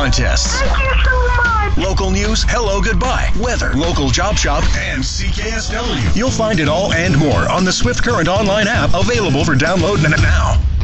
contests. Thank you so much. Local news, hello, goodbye, weather, local job shop, and CKSW. You'll find it all and more on the Swift Current online app, available for download now.